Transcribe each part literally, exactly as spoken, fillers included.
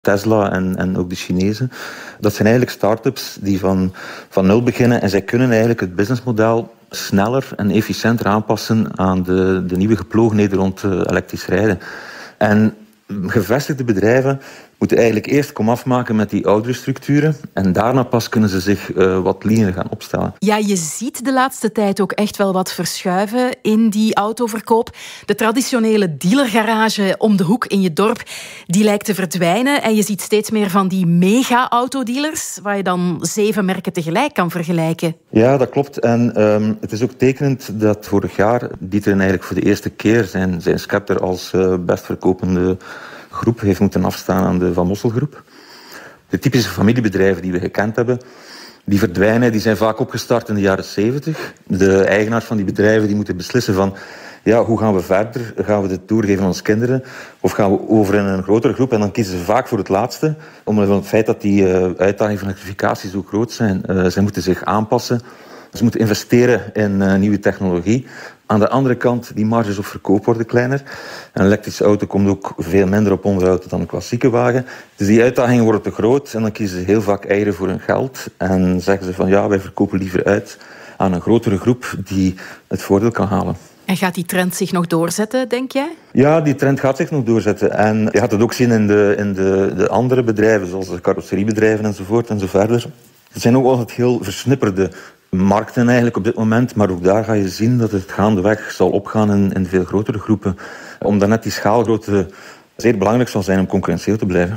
Tesla en, en ook de Chinezen. Dat zijn eigenlijk start-ups die van, van nul beginnen en zij kunnen eigenlijk het businessmodel sneller en efficiënter aanpassen aan de, de nieuwe geplogenheden rond uh, elektrisch rijden. En gevestigde bedrijven moeten eigenlijk eerst komaf maken met die oudere structuren en daarna pas kunnen ze zich uh, wat leaner gaan opstellen. Ja, je ziet de laatste tijd ook echt wel wat verschuiven in die autoverkoop. De traditionele dealergarage om de hoek in je dorp, die lijkt te verdwijnen en je ziet steeds meer van die mega-autodealers waar je dan zeven merken tegelijk kan vergelijken. Ja, dat klopt. En um, het is ook tekenend dat vorig jaar D'Ieteren eigenlijk voor de eerste keer zijn, zijn scepter als uh, best verkopende groep heeft moeten afstaan aan de Van Mossel groep. De typische familiebedrijven die we gekend hebben, die verdwijnen, die zijn vaak opgestart in de jaren zeventig. De eigenaars van die bedrijven die moeten beslissen van ja, hoe gaan we verder? Gaan we dit doorgeven aan onze kinderen? Of gaan we over in een grotere groep? En dan kiezen ze vaak voor het laatste, omwille van het feit dat die uh, uitdagingen van elektrificatie zo groot zijn. Uh, zij moeten zich aanpassen. Ze moeten investeren in uh, nieuwe technologie. Aan de andere kant, die marges op verkoop worden kleiner. Een elektrische auto komt ook veel minder op onderhoud dan een klassieke wagen. Dus die uitdagingen worden te groot en dan kiezen ze heel vaak eieren voor hun geld. En zeggen ze van ja, wij verkopen liever uit aan een grotere groep die het voordeel kan halen. En gaat die trend zich nog doorzetten, denk jij? Ja, die trend gaat zich nog doorzetten. En je gaat het ook zien in de, in de, de andere bedrijven, zoals de carrosseriebedrijven enzovoort en zo verder. Het zijn ook altijd heel versnipperde markten eigenlijk op dit moment, maar ook daar ga je zien dat het gaandeweg zal opgaan in, in veel grotere groepen. Omdat net die schaalgrootte zeer belangrijk zal zijn om concurrentieel te blijven.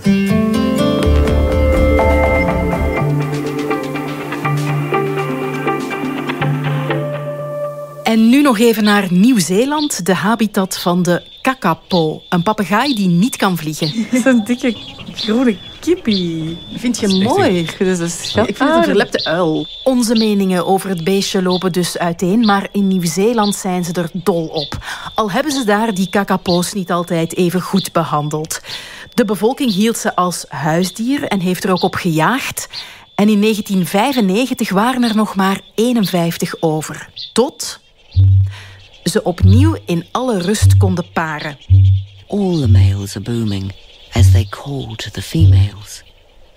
En nu nog even naar Nieuw-Zeeland, de habitat van de kakapo. Een papegaai die niet kan vliegen. Dat is een dikke groene kippie. Vind je hem mooi? Ik vind het een schat. Ik vind het een verlepte uil. Onze meningen over het beestje lopen dus uiteen, maar in Nieuw-Zeeland zijn ze er dol op. Al hebben ze daar die kakapo's niet altijd even goed behandeld. De bevolking hield ze als huisdier en heeft er ook op gejaagd. En in negentien vijfennegentig waren er nog maar eenenvijftig over. Tot ze opnieuw in alle rust konden paren. All the males are booming as they call to the females.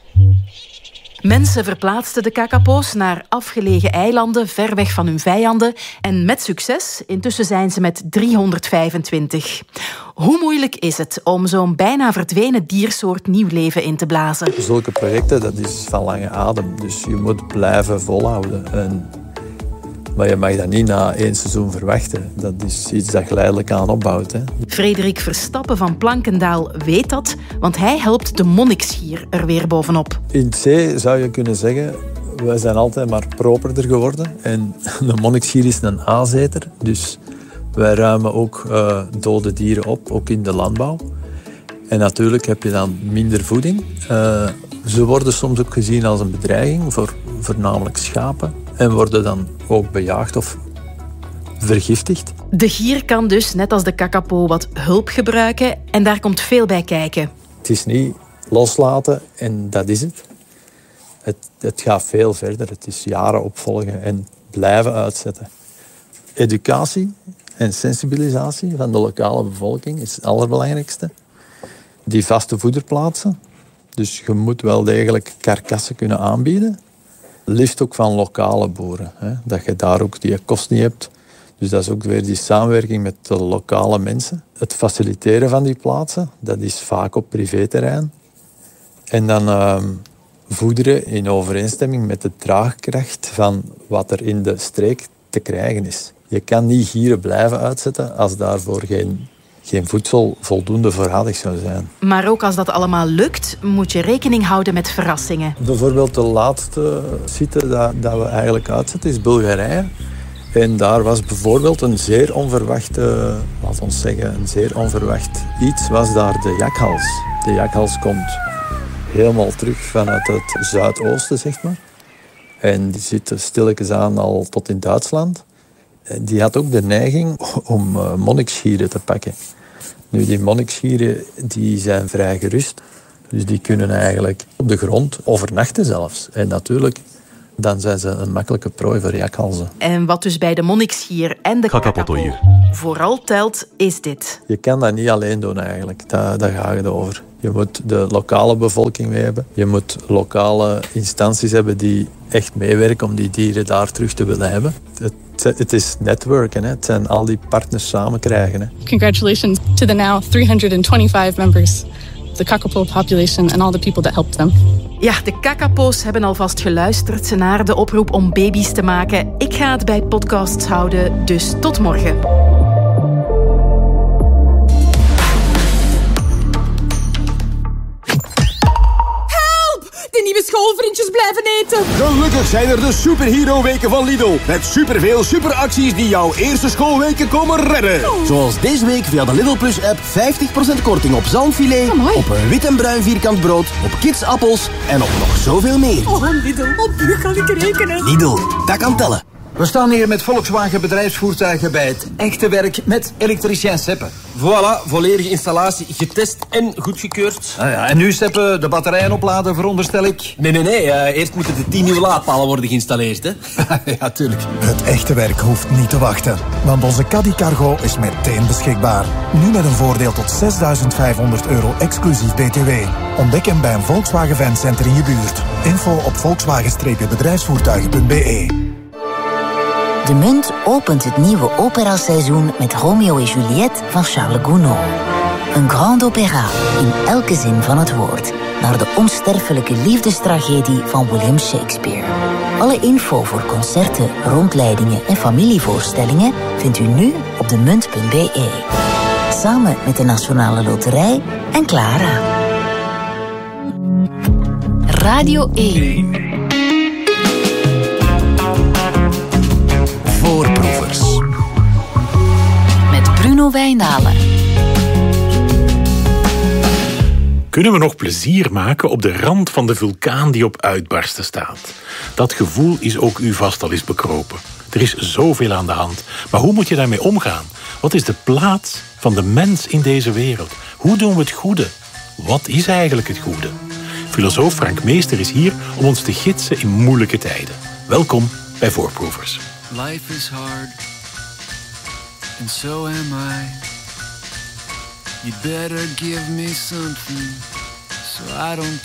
Mensen verplaatsten de kakapo's naar afgelegen eilanden ver weg van hun vijanden. En met succes, intussen zijn ze met driehonderdvijfentwintig. Hoe moeilijk is het om zo'n bijna verdwenen diersoort nieuw leven in te blazen? Zulke projecten, dat is van lange adem. Dus je moet blijven volhouden. En maar je mag dat niet na één seizoen verwachten. Dat is iets dat geleidelijk aan opbouwt. Hè. Frederik Verstappen van Plankendaal weet dat, want hij helpt de monnikschier er weer bovenop. In zee zou je kunnen zeggen, wij zijn altijd maar properder geworden. En de monnikschier is een aaseter, dus wij ruimen ook uh, dode dieren op, ook in de landbouw. En natuurlijk heb je dan minder voeding. Uh, ze worden soms ook gezien als een bedreiging voor voornamelijk schapen. En worden dan ook bejaagd of vergiftigd. De gier kan dus, net als de kakapo, wat hulp gebruiken. En daar komt veel bij kijken. Het is niet loslaten en dat is het. Het, het gaat veel verder. Het is jaren opvolgen en blijven uitzetten. Educatie en sensibilisatie van de lokale bevolking is het allerbelangrijkste. Die vaste voederplaatsen. Dus je moet wel degelijk karkassen kunnen aanbieden. Liefst ook van lokale boeren. Hè? Dat je daar ook die kost niet hebt. Dus dat is ook weer die samenwerking met de lokale mensen. Het faciliteren van die plaatsen, dat is vaak op privéterrein. En dan uh, voederen in overeenstemming met de draagkracht van wat er in de streek te krijgen is. Je kan niet gieren blijven uitzetten als daarvoor geen... geen voedsel voldoende voorradig zou zijn. Maar ook als dat allemaal lukt, moet je rekening houden met verrassingen. Bijvoorbeeld de laatste site dat, dat we eigenlijk uitzetten is Bulgarije. En daar was bijvoorbeeld een zeer onverwachte, laat ons zeggen, een zeer onverwacht iets, was daar de jakhals. De jakhals komt helemaal terug vanuit het zuidoosten, zeg maar. En die zit stilletjes aan al tot in Duitsland. Die had ook de neiging om uh, monniksgieren te pakken. Nu, die monniksgieren die zijn vrij gerust. Dus die kunnen eigenlijk op de grond overnachten zelfs. En natuurlijk, dan zijn ze een makkelijke prooi voor jakhalzen. En wat dus bij de monnikschier en de kakapo vooral telt, is dit. Je kan dat niet alleen doen eigenlijk. Daar, daar gaat het over. Je moet de lokale bevolking mee hebben. Je moet lokale instanties hebben die echt meewerken om die dieren daar terug te willen hebben. Het, het is netwerken. Hè. Het zijn al die partners samen krijgen. Hè. Congratulations to the now three hundred twenty-five members of the kakapo population and all the people that helped them. Ja, de kakapo's hebben alvast geluisterd naar de oproep om baby's te maken. Ik ga het bij podcasts houden, dus tot morgen. De nieuwe schoolvriendjes blijven eten. Gelukkig zijn er de superhero-weken van Lidl. Met superveel superacties die jouw eerste schoolweken komen redden. Oh. Zoals deze week via de Lidl Plus-app vijftig procent korting op zalmfilet, Amai. op een wit en bruin vierkant brood, op kidsappels en op nog zoveel meer. Oh, Lidl, op u kan ik rekenen. Lidl, dat kan tellen. We staan hier met Volkswagen bedrijfsvoertuigen bij het echte werk met elektricien Seppe. Voilà, volledige installatie getest en goedgekeurd. Ah ja, en nu Seppe, de batterijen opladen, veronderstel ik? Nee, nee, nee. Uh, eerst moeten de tien nieuwe laadpalen worden geïnstalleerd, hè? Ja, tuurlijk. Het echte werk hoeft niet te wachten, want onze Caddy Cargo is meteen beschikbaar. Nu met een voordeel tot zesduizend vijfhonderd euro exclusief B T W. Ontdek hem bij een Volkswagen Fancenter in je buurt. Info op volkswagen bedrijfsvoertuigen punt b e. De Munt opent het nieuwe operaseizoen met Romeo en Juliette van Charles Gounod. Een grand opéra in elke zin van het woord, naar de onsterfelijke liefdestragedie van William Shakespeare. Alle info voor concerten, rondleidingen en familievoorstellingen vindt u nu op de munt punt b e. Samen met de Nationale Loterij en Clara. Radio één. Voorproevers. Met Bruno Wijnalen. Kunnen we nog plezier maken op de rand van de vulkaan die op uitbarsten staat? Dat gevoel is ook u vast al eens bekropen. Er is zoveel aan de hand. Maar hoe moet je daarmee omgaan? Wat is de plaats van de mens in deze wereld? Hoe doen we het goede? Wat is eigenlijk het goede? Filosoof Frank Meester is hier om ons te gidsen in moeilijke tijden. Welkom bij Voorproevers. Life is hard, and so am I. You'd better give me something, so I don't